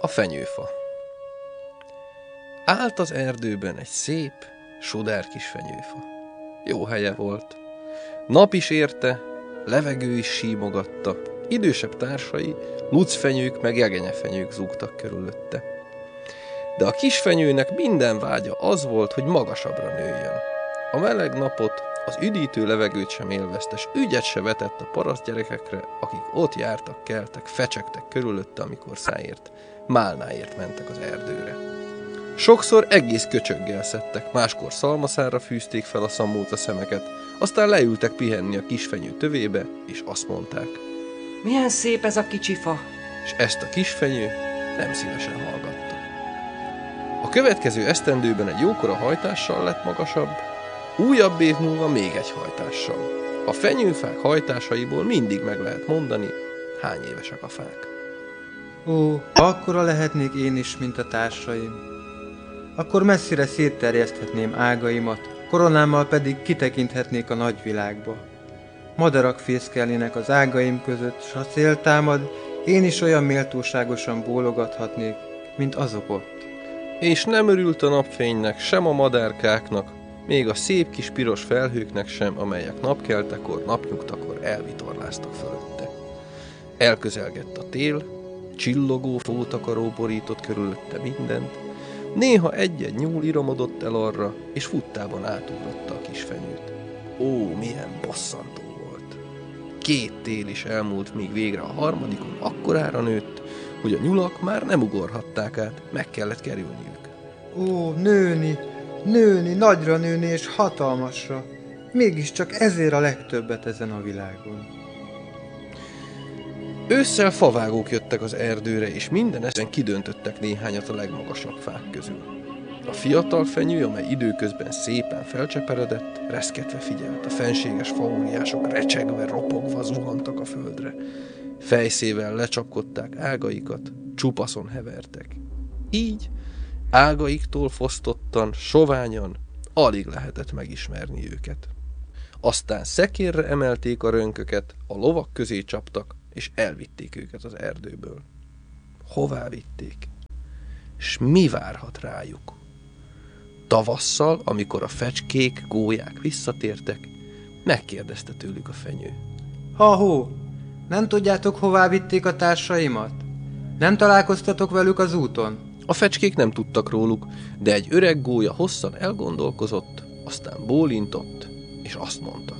A fenyőfa. Állt az erdőben egy szép, sudár kis fenyőfa. Jó helye volt. Nap is érte, levegő is símogatta, idősebb társai, lucfenyők meg jegenyefenyők zúgtak körülötte. De a kisfenyőnek minden vágya az volt, hogy magasabbra nőjön. A meleg napot, az üdítő levegőt sem élvezte, s ügyet se vetett a parasztgyerekekre, akik ott jártak, keltek, fecsegtek körülötte, amikor száért, málnáért mentek az erdőre. Sokszor egész köcsöggel szedtek, máskor szalmaszárra fűzték fel a szamóca szemeket, aztán leültek pihenni a kisfenyő tövébe, és azt mondták: milyen szép ez a kicsi fa! És ezt a kisfenyő nem szívesen hallgatta. A következő esztendőben egy jókora hajtással lett magasabb, újabb év múlva még egy hajtással. A fenyőfák hajtásaiból mindig meg lehet mondani, hány évesek a fák. Ó, akkora lehetnék én is, mint a társaim. Akkor messzire szétterjeszthetném ágaimat, koronámmal pedig kitekinthetnék a nagyvilágba. Madarak fészkelnének az ágaim között, s ha szél támad, én is olyan méltóságosan bólogathatnék, mint azok ott. És nem örült a napfénynek, sem a madárkáknak, még a szép kis piros felhőknek sem, amelyek napkeltekor, napnyugtakor elvitorláztak fölötte. Elközelgett a tél, csillogó fótakaró borított körülötte mindent, néha egy-egy nyúl iramodott el arra, és futtában átugrotta a kisfenyőt. Ó, milyen bosszantó volt! 2 tél is elmúlt, míg végre a harmadikon akkorára nőtt, hogy a nyulak már nem ugorhatták át, meg kellett kerülniük. Ó, nőni, nagyra nőni és hatalmasra. Mégiscsak ezért a legtöbbet ezen a világon. Ősszel favágók jöttek az erdőre, és minden ezen kidöntöttek néhányat a legmagasabb fák közül. A fiatal fenyő, amely időközben szépen felcseperedett, reszketve figyelt. A fenséges faóriások recsegve, ropogva zuhantak a földre. Fejszével lecsapkodták ágaikat, csupaszon hevertek. Így ágaiktól fosztottan, soványan, alig lehetett megismerni őket. Aztán szekérre emelték a rönköket, a lovak közé csaptak, és elvitték őket az erdőből. Hová vitték? S mi várhat rájuk? Tavasszal, amikor a fecskék, gólyák visszatértek, megkérdezte tőlük a fenyő. Ha-hó, nem tudjátok, hová vitték a társaimat? Nem találkoztatok velük az úton? A fecskék nem tudtak róluk, de egy öreg gólya hosszan elgondolkozott, aztán bólintott, és azt mondta: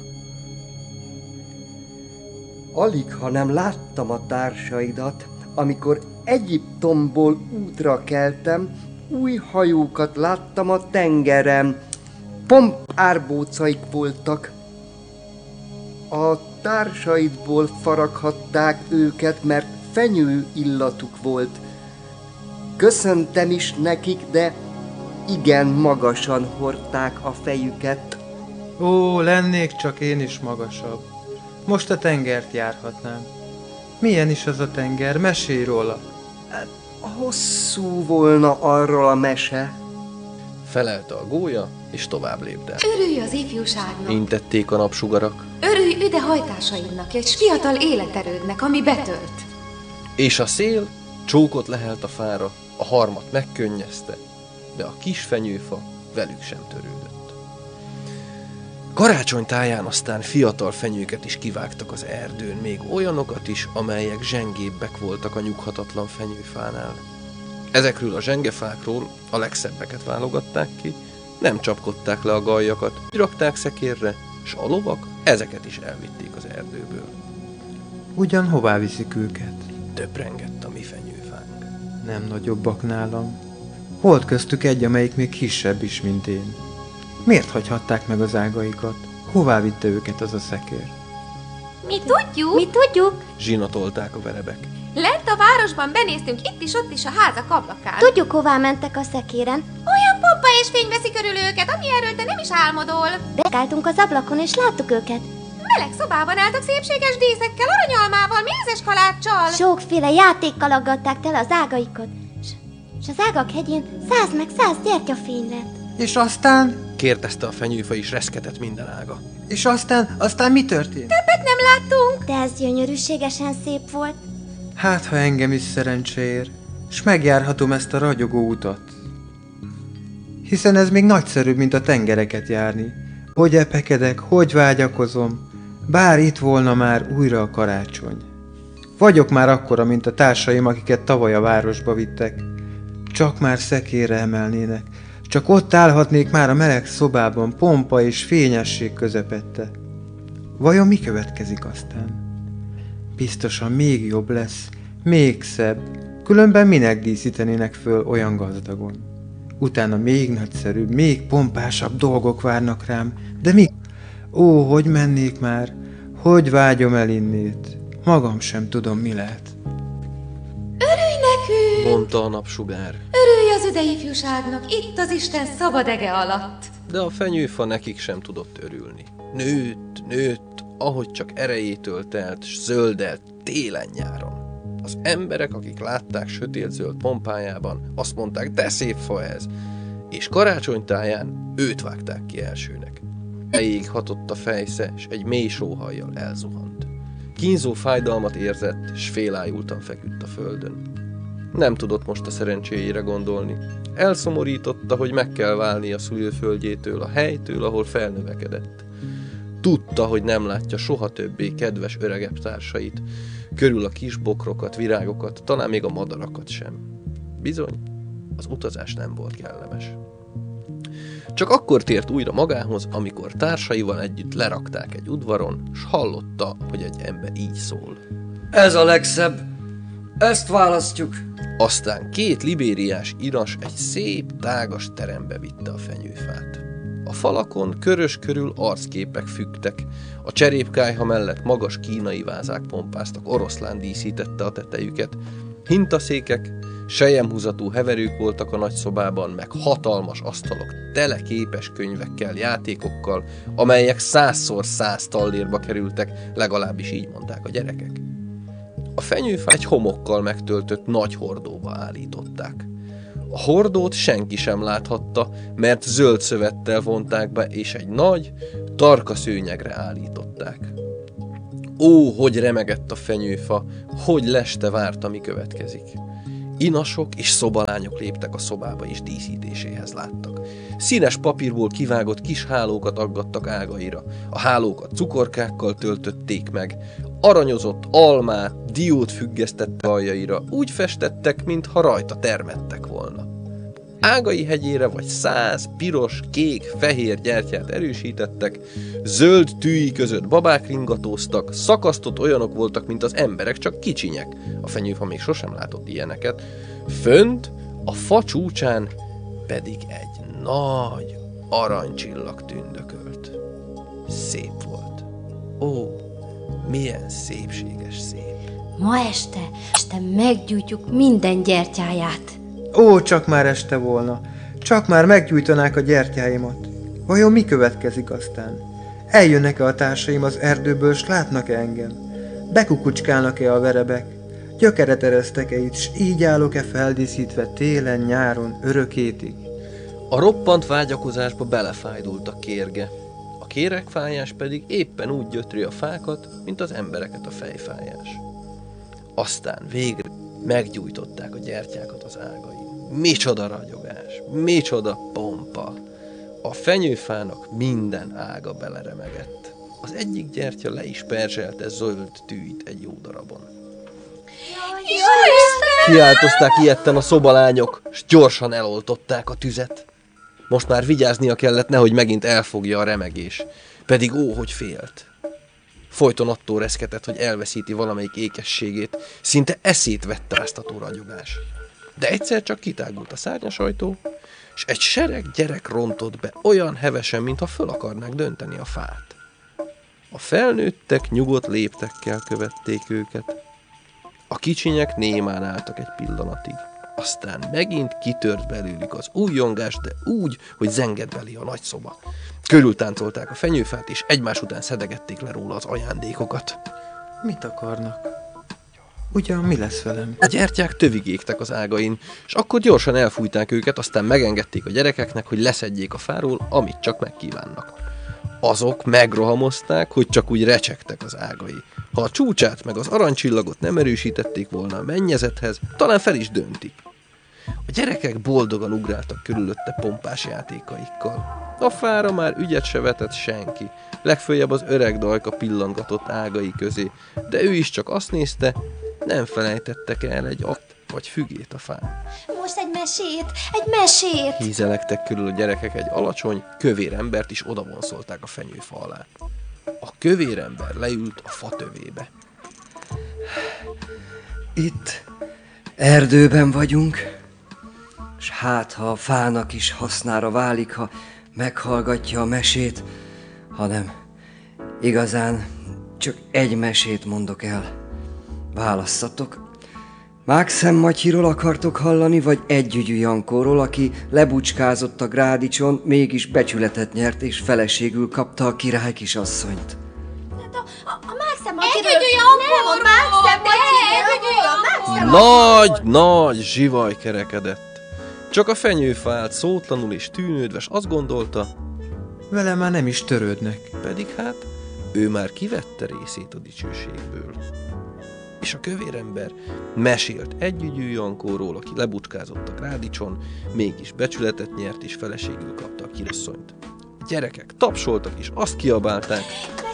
alig, ha nem láttam a társaidat, amikor Egyiptomból útra keltem, új hajókat láttam a tengeren, pompárbócaik voltak. A társaidból faraghatták őket, mert fenyő illatuk volt. Köszöntem is nekik, de igen magasan hordták a fejüket. Ó, lennék csak én is magasabb. Most a tengert járhatnám. Milyen is az a tenger? Mesélj róla. Hosszú volna arról a mese. Felelte a gólya, és tovább lépte. Örülj az ifjúságnak! Intették a napsugarak. Örülj üde hajtásaidnak, és fiatal életerődnek, ami betölt. És a szél csókot lehelt a fára, a harmat megkönnyezte, de a kis fenyőfa velük sem törődött. Karácsony táján aztán fiatal fenyőket is kivágtak az erdőn, még olyanokat is, amelyek zsengébbek voltak a nyughatatlan fenyőfánál. Ezekről a zsengefákról a legszebbeket válogatták ki, nem csapkodták le a galjakat, rakták szekérre, s a lovak ezeket is elvitték az erdőből. Ugyan hová viszik őket? Töprengett a mi fenyőfánk. Nem nagyobbak nálam. Volt köztük egy, amelyik még kisebb is, mint én. Miért hagyhatták meg az ágaikat? Hová vitte őket az a szekér? Mi tudjuk. Zsinatolták a verebek. Lent a városban benéztünk itt is, ott is a házak ablakán. Tudjuk, hová mentek a szekéren. Olyan pompa és fény veszi körül őket, ami erről te nem is álmodol. Beálltunk az ablakon, és láttuk őket. Meleg szobában álltak szépséges díszekkel, aranyalmával, mézes kaláccsal. Sokféle játékkal aggatták tele az ágaikat. És az ágak hegyén 100 meg 100 gyertyafény lett. És aztán? Kérdezte a fenyőfa, és reszketett minden ága. És aztán mi történt? Többet nem láttunk. De ez gyönyörűségesen szép volt. Hát, ha engem is szerencse ér. s megjárhatom ezt a ragyogó utat. Hiszen ez még nagyszerűbb, mint a tengereket járni. Hogy epekedek, hogy vágyakozom, bár itt volna már újra a karácsony. Vagyok már akkora, mint a társaim, akiket tavaly a városba vittek. Csak már szekérre emelnének, csak ott állhatnék már a meleg szobában, pompa és fényesség közepette. Vajon mi következik aztán? Biztosan még jobb lesz, még szebb, különben minek díszítenének föl olyan gazdagon. Utána még nagyszerűbb, még pompásabb dolgok várnak rám, de mi? Ó, hogy mennék már, hogy vágyom el innét. Magam sem tudom, mi lehet. Örülj nekünk! Mondta a napsugár. Örülj az üdeifjúságnak, itt az Isten szabad ege alatt! De a fenyőfa nekik sem tudott örülni. Nőtt, ahogy csak erejétől telt, s zöldelt télen-nyáron. Az emberek, akik látták sötét-zöld pompájában, azt mondták, de szép fa ez, és karácsonytáján őt vágták ki elsőnek. Elég hatott a fejsze, s egy mély sóhajjal elzuhant. Kínzó fájdalmat érzett, s félájultan feküdt a földön. Nem tudott most a szerencséjére gondolni. Elszomorította, hogy meg kell válni a szülőföldjétől, a helytől, ahol felnövekedett. Tudta, hogy nem látja soha többé kedves öregebb társait, körül a kis bokrokat, virágokat, talán még a madarakat sem. Bizony, az utazás nem volt kellemes. Csak akkor tért újra magához, amikor társaival együtt lerakták egy udvaron, s hallotta, hogy egy ember így szól. Ez a legszebb. Ezt választjuk. Aztán 2 libériás iras egy szép, tágas terembe vitte a fenyőfát. A falakon körös körül arcképek függtek, a cserépkályha mellett magas kínai vázák pompáztak, oroszlán díszítette a tetejüket, hintaszékek, selyemhúzatú heverők voltak a nagy szobában, meg hatalmas asztalok, tele képes könyvekkel, játékokkal, amelyek 100x100 tallérba kerültek, legalábbis így mondták a gyerekek. A fenyőfát egy homokkal megtöltött nagy hordóba állították. A hordót senki sem láthatta, mert zöld szövettel vonták be, és egy nagy, tarka szőnyegre állították. Ó, hogy remegett a fenyőfa, hogy leste várta, mi következik. Inasok és szobalányok léptek a szobába, és díszítéséhez láttak. Színes papírból kivágott kis hálókat aggattak ágaira, a hálókat cukorkákkal töltötték meg, aranyozott almát, diót függesztette aljaira, úgy festettek, mintha rajta termettek volna. Ágai hegyére vagy 100 piros, kék, fehér gyertyát erősítettek, zöld tűi között babák ringatóztak, szakasztott olyanok voltak, mint az emberek, csak kicsinyek. A fenyőfa még sosem látott ilyeneket. Fönt, a fa csúcsán pedig egy nagy aranycsillag tündökölt. Szép volt. Ó, milyen szépséges szép. Ma este meggyújtjuk minden gyertyáját. Ó, csak már este volna, csak már meggyújtanák a gyertyáimat. Vajon mi következik aztán? Eljönnek-e a társaim az erdőből, s látnak-e engem? Bekukucskálnak-e a verebek? Gyökeret eresztek-e itt, s így állok-e feldíszítve télen, nyáron, örökétig? A roppant vágyakozásba belefájdult a kérge. A kéregfájás pedig éppen úgy gyötri a fákat, mint az embereket a fejfájás. Aztán végre meggyújtották a gyertyákat az ágain. Micsoda ragyogás, micsoda pompa! A fenyőfának minden ága beleremegett. Az egyik gyertya le is perzselte zöld tűit egy jó darabon. Kiáltozták ijedten a szobalányok, s gyorsan eloltották a tüzet. Most már vigyáznia kellett, nehogy megint elfogja a remegés. Pedig ó, hogy félt. Folyton attól reszketett, hogy elveszíti valamelyik ékességét, szinte eszét vette áztató ragyogás. De egyszer csak kitágult a szárnyasajtó, és egy sereg gyerek rontott be olyan hevesen, mintha föl akarnák dönteni a fát. A felnőttek nyugodt léptekkel követték őket. A kicsinyek némán álltak egy pillanatig. Aztán megint kitört belőlük az újjongás, de úgy, hogy zengedveli a nagy szoba. Körültáncolták a fenyőfát, és egymás után szedegették le róla az ajándékokat. Mit akarnak? Ugyan mi lesz velem? A gyertyák tövig égtek az ágain, és akkor gyorsan elfújták őket, aztán megengedték a gyerekeknek, hogy leszedjék a fáról, amit csak megkívánnak. Azok megrohamozták, hogy csak úgy recsegtek az ágai. Ha a csúcsát meg az aranycsillagot nem erősítették volna a mennyezethez, talán fel is döntik. A gyerekek boldogan ugráltak körülötte pompás játékaikkal. A fára már ügyet se vetett senki, legföljebb az öreg dajka pillantgatott ágai közé, de ő is csak azt nézte, nem felejtettek el egy vagy fügét a fán. Most egy mesét! Hízelektek körül a gyerekek egy alacsony, kövér embert is odavonszolták a fenyőfa alá. A kövér ember leült a fa tövébe. Itt erdőben vagyunk, s hát ha a fának is hasznára válik, ha meghallgatja a mesét, hanem igazán csak egy mesét mondok el. Válasszatok. Mákszem Matyiról akartok hallani, vagy Együgyű Jankóról, aki lebucskázott a grádicson, mégis becsületet nyert, és feleségül kapta a király kisasszonyt? A Mákszem Matyiről... Együgyű Jankóról! Nagy zsivaj kerekedett. Csak a fenyőfa állt szótlanul és tűnődve, s azt gondolta, Vele már nem is törődnek. pedig hát ő már kivette részét a dicsőségből. És a kövérember mesélt Együgyű Jankóról, aki lebucskázott a grádicson, mégis becsületet nyert és feleségül kapta a kisasszonyt. A gyerekek tapsoltak és azt kiabálták,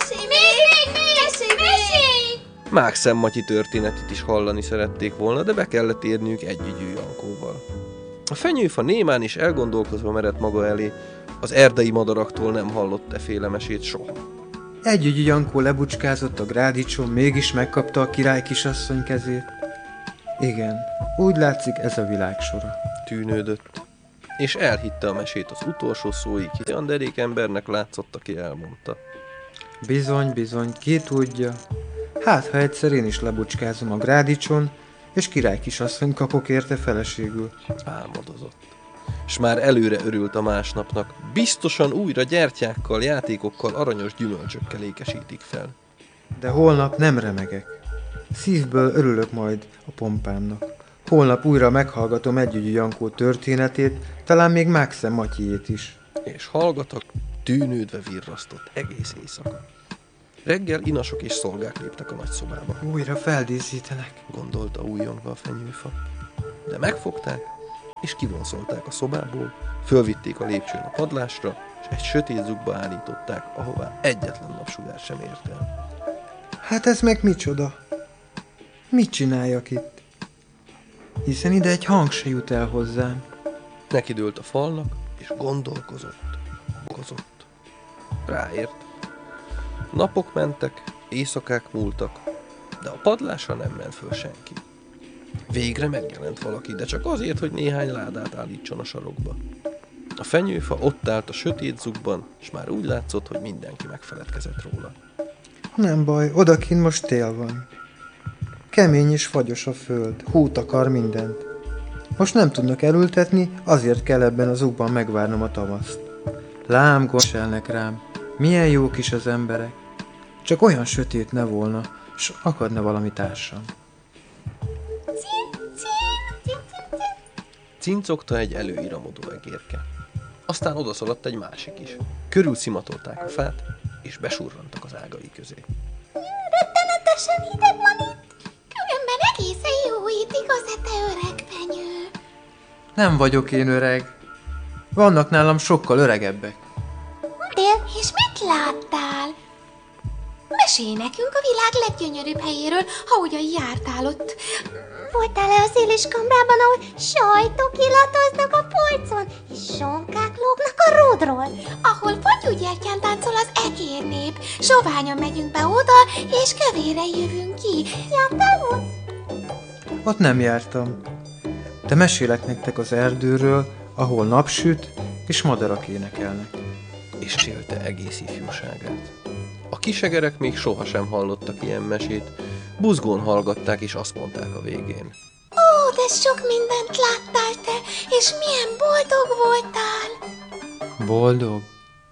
Mesélj! Mákszem Matyi történetét is hallani szerették volna, de be kellett érniük Együgyű Jankóval. A fenyőfa némán is elgondolkozva merett maga elé, az erdei madaraktól nem hallott efféle mesét soha. Együgyű Jankó lebucskázott a grádicson, mégis megkapta a király kisasszony kezét. Igen, úgy látszik, ez a világ sora. Tűnődött, és elhitte a mesét az utolsó szóig, hiszen olyan derék embernek látszott, aki elmondta. Bizony, ki tudja. Hát, ha egyszer én is lebucskázom a grádicson, és király kisasszony kapok érte feleségül. Álmodozott. S már előre örült a másnapnak. Biztosan újra gyertyákkal, játékokkal, aranyos gyümölcsökkel ékesítik fel. De holnap nem remegek. Szívből örülök majd a pompámnak. Holnap újra meghallgatom Együgyű Jankó történetét, talán még Mákszem Matyiét is. És hallgatok, tűnődve virrasztott egész éjszaka. Reggel inasok és szolgák léptek a nagy szobába. Újra feldíszítenek. Gondolta újjongva a fenyőfa. De megfogták, és kivonszolták a szobából, fölvitték a lépcsőn a padlásra, és egy sötét zugba állították, ahová egyetlen napsugár sem ért el. Hát ez meg micsoda? Mit csináljak itt? Hiszen ide egy hang se jut el hozzám. Nekidőlt a falnak, és gondolkozott. Ráért. Napok mentek, éjszakák múltak, de a padlásra nem ment föl senki. Végre megjelent valaki, de csak azért, hogy néhány ládát állítson a sarokba. A fenyőfa ott állt a sötét zugban, és már úgy látszott, hogy mindenki megfeledkezett róla. Nem baj, odakint most tél van. Kemény és fagyos a föld, hút akar mindent. Most nem tudnak elültetni, azért kell ebben az zugban megvárnom a tavaszt. Lám, gondselnek rám, milyen jók is az emberek. Csak olyan sötét ne volna, s akadna valami társam. Cincogta egy előiramodó egérke. Aztán odaszaladt egy másik is. Körül szimatolták a fát, és besurrantak az ágai közé. Rettenetesen hideg van itt. Különben egészen jó itt, igaz, te öreg fenyő? Nem vagyok én öreg. Vannak nálam sokkal öregebbek. És mit láttál? Mesélj nekünk a világ leggyönyörűbb helyéről, ha ugyan jártál ott. Voltál-e a széliskamrában, ahol sajtok illatoznak a polcon, és sonkák lógnak a ródról? Ahol fagyúgyertyán táncol az egérnép. Soványan megyünk be oda, és kövére jövünk ki. Jártál ott? Ott nem jártam. De mesélek nektek az erdőről, ahol napsüt, és madarak énekelnek. És élte egész ifjúságát. A kisegerek még sohasem hallottak ilyen mesét, buzgón hallgatták, és azt mondták a végén. Ó, de sok mindent láttál te, és milyen boldog voltál. Boldog?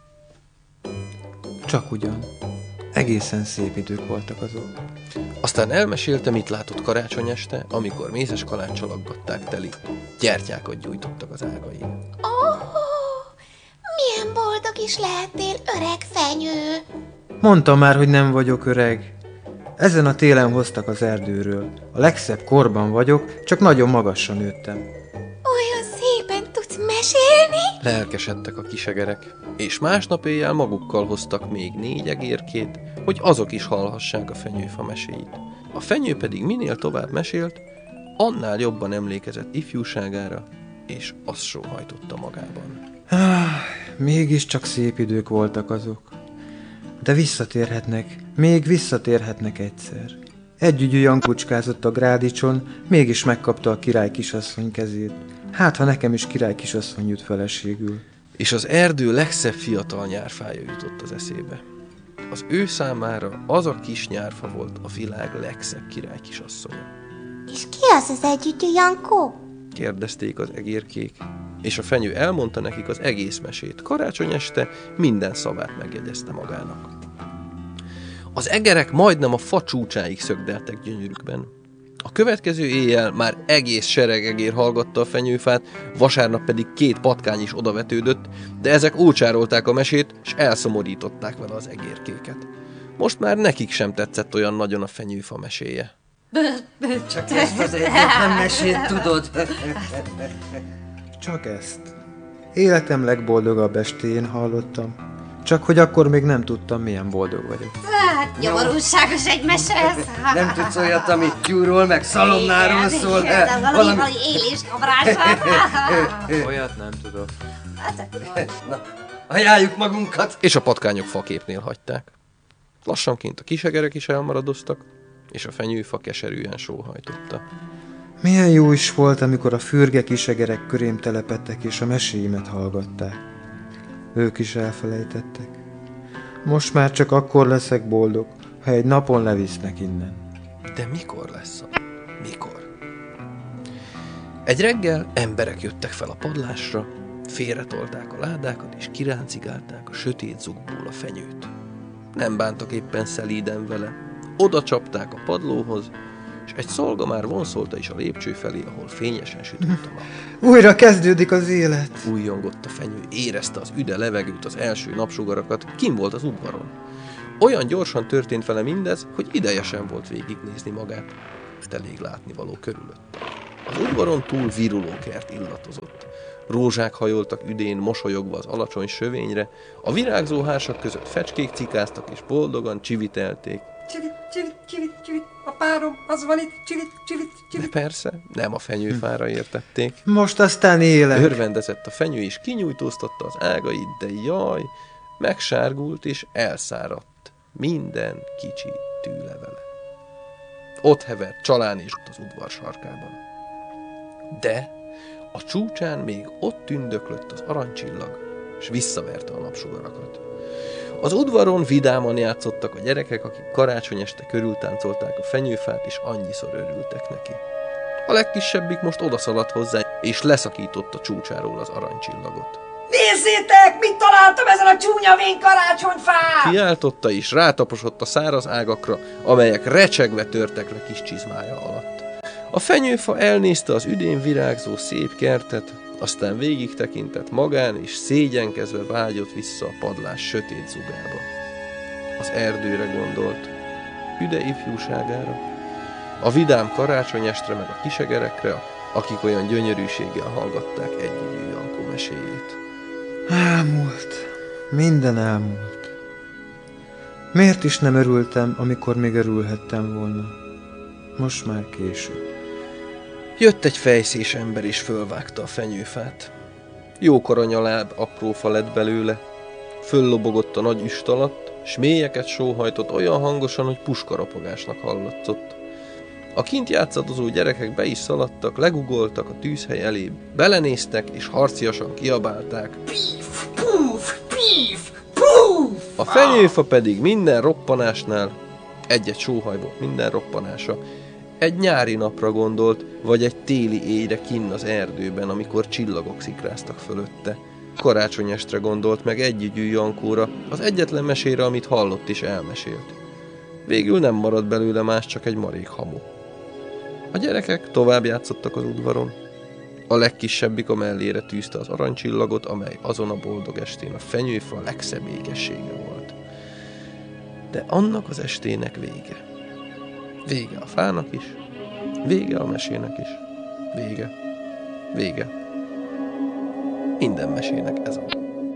Csak ugyan. Egészen szép idők voltak azok. Aztán elmesélte, mit látott karácsony este, amikor mézes kaláccsal aggatták teli. Gyertyákat gyújtottak az ágain. Ó, milyen boldog is lehettél, öreg fenyő. Mondtam már, hogy nem vagyok öreg. Ezen a télen hoztak az erdőről. A legszebb korban vagyok, csak nagyon magasra nőttem. Olyan szépen tudsz mesélni? Lelkesedtek a kisegerek, és másnap éjjel magukkal hoztak még 4 egérkét, hogy azok is hallhassák a fenyőfa meséit. A fenyő pedig minél tovább mesélt, annál jobban emlékezett ifjúságára, és azt sóhajtotta magában. Mégiscsak szép idők voltak azok. De visszatérhetnek, még visszatérhetnek egyszer. Együgyű Jankucskázott a grádicson, mégis megkapta a király kisasszony kezét. Hát, ha nekem is király kisasszony jut feleségül. És az erdő legszebb fiatal nyárfája jutott az eszébe. Az ő számára az a kis nyárfa volt a világ legszebb király kisasszonya. És ki az együgyű Jankó? Kérdezték az egérkék, és a fenyő elmondta nekik az egész mesét. Karácsony este minden szavát megjegyezte magának. Az egerek majdnem a fa csúcsáig szögdeltek gyönyörükben. A következő éjjel már egész sereg egér hallgatta a fenyőfát, vasárnap pedig 2 patkány is odavetődött, de ezek ócsárolták a mesét, s elszomorították vele az egérkéket. Most már nekik sem tetszett olyan nagyon a fenyőfa meséje. Csak ezt az egyetlen mesét tudod. Csak ezt. Életem legboldogabb estén hallottam. Csak hogy akkor még nem tudtam, milyen boldog vagyok. Hát, nyomorúságos egy mese ez. Nem tudsz olyat, ami tyúról meg szalonnáról szól? Igen, valami éléskamrását. Olyat nem tudok. Na, ajánljuk magunkat. És a patkányok faképnél hagyták. Lassanként a kisegerek is elmaradoztak, és a fenyőfa keserűen sóhajtotta. Milyen jó is volt, amikor a fürge kisegerek körém telepettek, és a meséimet hallgatták. Ők is elfelejtettek. Most már csak akkor leszek boldog, ha egy napon levisznek innen. De mikor lesz? Mikor? Egy reggel emberek jöttek fel a padlásra, félretolták a ládákat, és kiráncigálták a sötét zugból a fenyőt. Nem bántak éppen szelíden vele. Oda csapták a padlóhoz, és egy szolga már vonszolta is a lépcső felé, ahol fényesen sütött a nap. Újra kezdődik az élet! Újjongott a fenyő, érezte az üde levegőt, az első napsugarakat, kim volt az udvaron. Olyan gyorsan történt vele mindez, hogy ideje sem volt végignézni magát, elég látnivaló körülött. Az udvaron túl viruló kert illatozott. Rózsák hajoltak üdén, mosolyogva az alacsony sövényre, a virágzó hársak között fecskék cikáztak és boldogan csivitelték. Csivit, csivit, csivit, csivit, a párom, az van itt, csivit, csivit, De csivit. persze, nem a fenyőfára értették. Most aztán élek! Örvendezett a fenyő, és kinyújtóztatta az ágait, de jaj, megsárgult és elszáradt minden kicsi tűlevele. Ott hevert csalán és az udvar sarkában. De a csúcsán még ott tündöklött az aranycsillag, és visszaverte a napsugarakat. Az udvaron vidáman játszottak a gyerekek, akik karácsony este körültáncolták a fenyőfát, és annyiszor örültek neki. A legkisebbik most odaszaladt hozzá, és leszakította csúcsáról az aranycsillagot. Nézzétek, mit találtam ezen a csúnya vén karácsonyfán! Kiáltotta, és rátaposott a száraz ágakra, amelyek recsegve törtek le kis csizmája alatt. A fenyőfa elnézte az üdén virágzó szép kertet, aztán végig tekintett magán, és szégyenkezve vágyott vissza a padlás sötét zugába. Az erdőre gondolt, üde ifjúságára, a vidám karácsonyestre meg a kisegerekre, akik olyan gyönyörűséggel hallgatták együgyű Jankó meséjét. Elmúlt. Minden elmúlt. Miért is nem örültem, amikor még örülhettem volna? Most már késő. Jött egy fejszés ember, és fölvágta a fenyőfát. Jókora nyaláb apró fa lett belőle, föllobogott a nagy üst alatt, s mélyeket sóhajtott olyan hangosan, hogy puskaropogásnak hallatszott. A kint játszadozó gyerekek be is szaladtak, legugoltak a tűzhely elé, belenéztek, és harciasan kiabálták. Píf, púf, píf, púf! A fenyőfa pedig minden roppanásnál, egy-egy sóhaj volt minden roppanása, egy nyári napra gondolt, vagy egy téli éjre kinn az erdőben, amikor csillagok szikráztak fölötte. Karácsonyestre gondolt meg együgyű Jankóra, az egyetlen mesére, amit hallott és elmesélt. Végül nem maradt belőle más, csak egy marék hamu. A gyerekek tovább játszottak az udvaron. A legkisebbik a mellére tűzte az aranycsillagot, amely azon a boldog estén a fenyőfa legszebb ékessége volt. De annak az estének vége. Vége a fának is, vége a mesének is. Vége. Vége. Minden mesének ez a